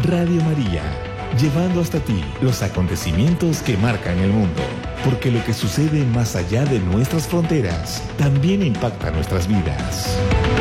Radio María, llevando hasta ti los acontecimientos que marcan el mundo, porque lo que sucede más allá de nuestras fronteras también impacta nuestras vidas.